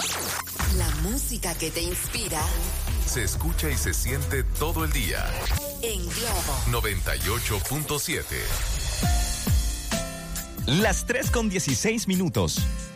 La música que te inspira se escucha y se siente todo el día. En Globo 98.7. Las 3:16.